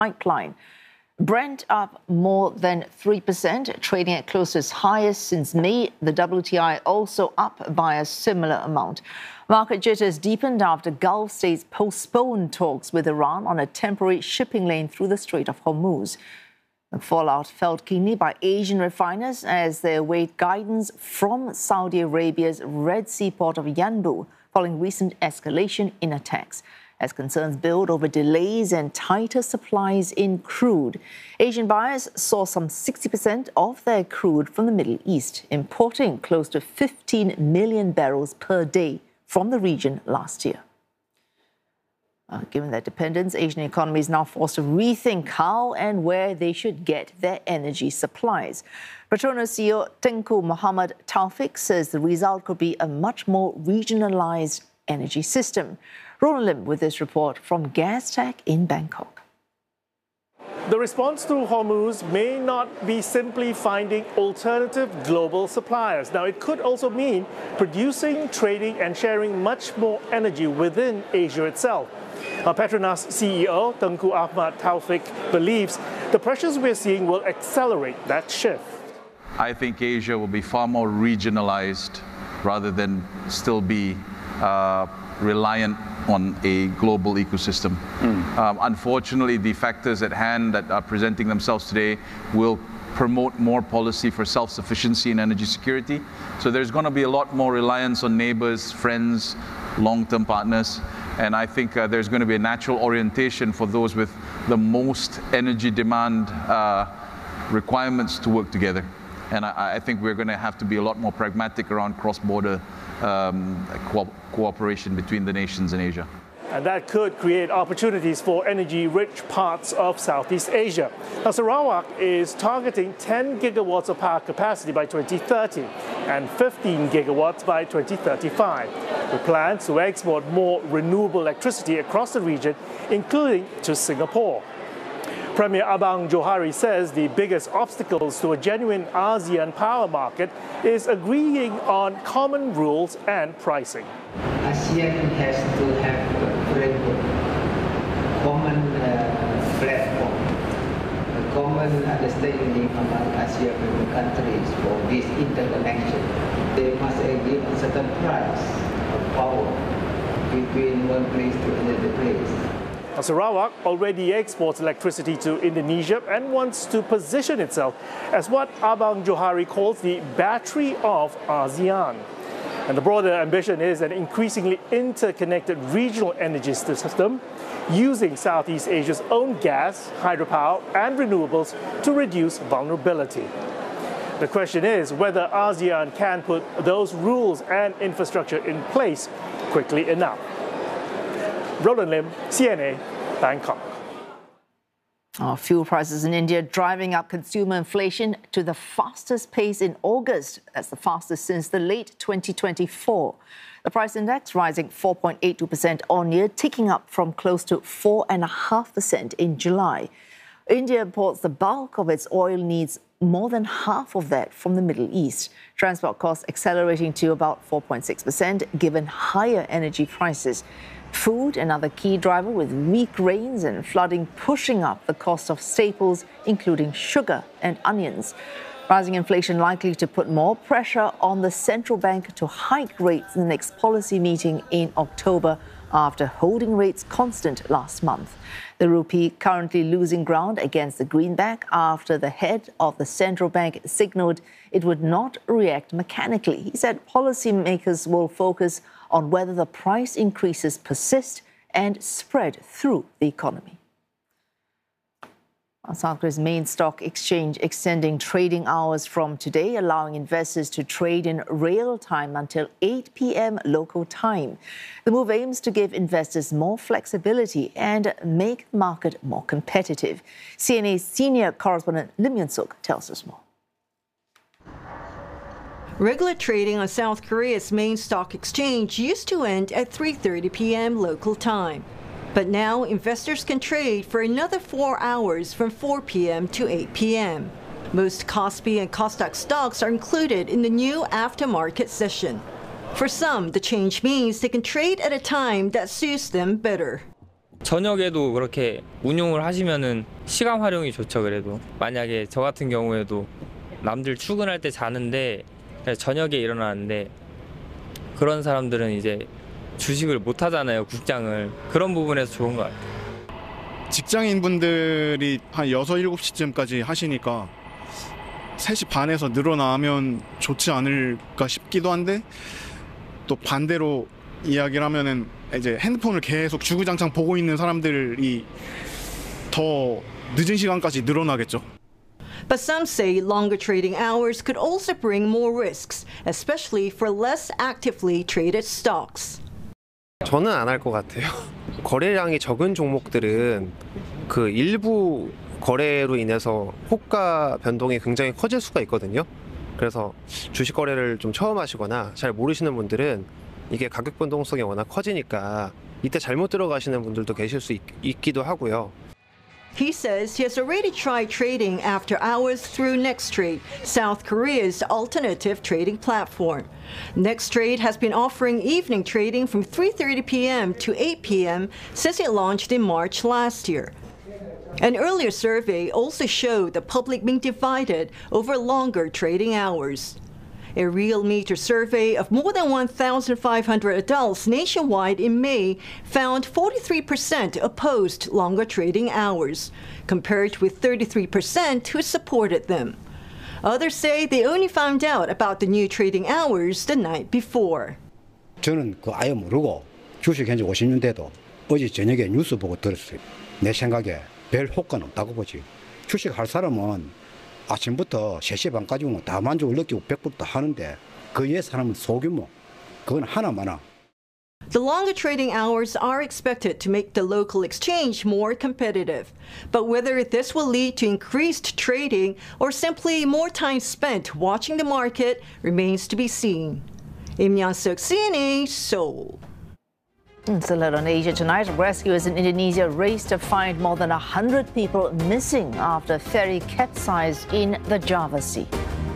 pipeline. Brent up more than 3%, trading at close to its highest since May. The WTI also up by a similar amount. Market jitters deepened after Gulf states postponed talks with Iran on a temporary shipping lane through the Strait of Hormuz. The fallout felt keenly by Asian refiners as they await guidance from Saudi Arabia's Red Sea port of Yanbu following recent escalation in attacks. As concerns build over delays and tighter supplies in crude, Asian buyers saw some 60% of their crude from the Middle East, importing close to 15 million barrels per day from the region last year. Given their dependence, Asian economies now forced to rethink how and where they should get their energy supplies. Petronas CEO Tengku Muhammad Taufik says the result could be a much more regionalized energy system. Roland Lim with this report from Gastech in Bangkok. The response to Hormuz may not be simply finding alternative global suppliers. Now, it could also mean producing, trading and sharing much more energy within Asia itself. Petronas CEO Tengku Ahmad Taufik believes the pressures we're seeing will accelerate that shift. I think Asia will be far more regionalized rather than still be reliant on a global ecosystem. Unfortunately, the factors at hand that are presenting themselves today will promote more policy for self-sufficiency and energy security. So there's going to be a lot more reliance on neighbors, friends, long-term partners. And I think there's going to be a natural orientation for those with the most energy demand requirements to work together. And I think we're going to have to be a lot more pragmatic around cross-border cooperation between the nations in Asia. And that could create opportunities for energy-rich parts of Southeast Asia. Now, Sarawak is targeting 10 gigawatts of power capacity by 2030 and 15 gigawatts by 2035, with plans to export more renewable electricity across the region, including to Singapore. Premier Abang Johari says the biggest obstacles to a genuine ASEAN power market is agreeing on common rules and pricing. ASEAN has to have a framework, common platform, a common understanding among ASEAN member countries for this interconnection. They must agree on certain price of power between one place to another place. Sarawak already exports electricity to Indonesia and wants to position itself as what Abang Johari calls the battery of ASEAN. And the broader ambition is an increasingly interconnected regional energy system using Southeast Asia's own gas, hydropower and renewables to reduce vulnerability. The question is whether ASEAN can put those rules and infrastructure in place quickly enough. Roland Lim, CNA, Bangkok. Fuel prices in India driving up consumer inflation to the fastest pace in August. That's the fastest since the late 2024. The price index rising 4.82% on year, ticking up from close to 4.5% in July. India imports the bulk of its oil needs, more than half of that from the Middle East. Transport costs accelerating to about 4.6% given higher energy prices. Food, another key driver, with weak rains and flooding pushing up the cost of staples, including sugar and onions. Rising inflation likely to put more pressure on the central bank to hike rates in the next policy meeting in October after holding rates constant last month. The rupee currently losing ground against the greenback after the head of the central bank signaled it would not react mechanically. He said policymakers will focus on whether the price increases persist and spread through the economy. South Korea's main stock exchange extending trading hours from today, allowing investors to trade in real time until 8 p.m. local time. The move aims to give investors more flexibility and make the market more competitive. CNA's senior correspondent Lim Yun-suk tells us more. Regular trading on South Korea's main stock exchange used to end at 3:30 p.m. local time. But now investors can trade for another 4 hours from 4 p.m. to 8 p.m. Most Kospi and Kosdaq stocks are included in the new aftermarket session. For some, the change means they can trade at a time that suits them better. 저녁에도 그렇게 운용을 하시면은 시간 활용이 좋죠. 그래도 만약에 저 같은 경우에도 남들 출근할 때 자는데 저녁에 일어나는데 그런 사람들은 이제 주식을 못 하잖아요. 국장을. 그런 부분에서 좋은 것 같아요. 직장인분들이 한 6, 7시쯤까지 하시니까 3시 반에서 늘어나면 좋지 않을까 싶기도 한데 또 반대로 이야기를 하면은 이제 핸드폰을 계속 주구장창 보고 있는 사람들이 더 늦은 시간까지 늘어나겠죠. But some say longer trading hours could also bring more risks, especially for less actively traded stocks. 저는 안 할 것 같아요. 거래량이 적은 종목들은 그 일부 거래로 인해서 호가 변동이 굉장히 커질 수가 있거든요. 그래서 주식 거래를 좀 처음 하시거나 잘 모르시는 분들은 이게 가격 변동성이 워낙 커지니까 이때 잘못 들어가시는 분들도 계실 수 있기도 하고요. He says he has already tried trading after hours through Nextrade, South Korea's alternative trading platform. Nextrade has been offering evening trading from 3:30 p.m. to 8 p.m. since it launched in March last year. An earlier survey also showed the public being divided over longer trading hours. A Realmeter survey of more than 1,500 adults nationwide in May found 43% opposed longer trading hours, compared with 33% who supported them. Others say they only found out about the new trading hours the night before. 저는 아예 모르고 주식 현재 50년대도 어제 저녁에 뉴스 보고 들었어요. 내 생각에 별 효과는 없다고 보지. 주식 할 사람은 아침부터 3시 반까지 오면 다 만족을 느끼고 100% 하는데 그 위에 사람은 소규모. 그건 하나마나. The longer trading hours are expected to make the local exchange more competitive. But whether this will lead to increased trading or simply more time spent watching the market remains to be seen. Im Yeon-suk, CNA, Seoul. It's a lot on Asia tonight. Rescuers in Indonesia race to find more than 100 people missing after a ferry capsized in the Java Sea.